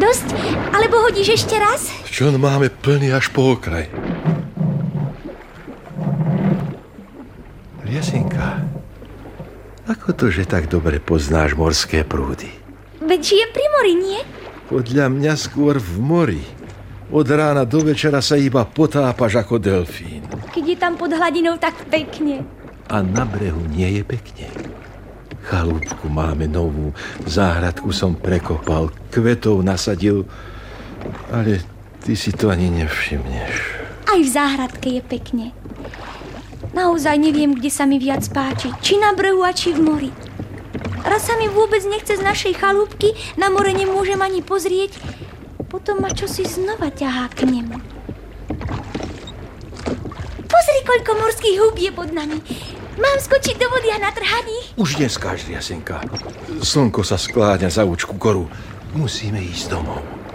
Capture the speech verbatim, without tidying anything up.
dosť? Alebo hodíš ešte raz? Čo máme plný až po okraj. Riasenka, ako to, že tak dobre poznáš morské prúdy? Veď žijem pri mori, nie? Podľa mňa skôr v mori. Od rána do večera sa iba potápaš ako delfín. Keď je tam pod hladinou tak pekne. A na brehu nie je pekne. Chalúbku máme novú, záhradku som prekopal, kvetov nasadil, ale ty si to ani nevšimneš. Aj v záhradke je pekne. Naozaj neviem, kde sa mi viac páči, či na brehu a či v mori. Raz sa mi vôbec nechce z našej chalúbky, na more nemôžem ani pozrieť, potom ma čosi znova ťahá k nemu. Pozri, koľko morských húb je pod nami. Mám skočiť do vody a natrhať ich? Už neskáž, Riasenka. Slnko sa skláňa za účku goru. Musíme ísť domov.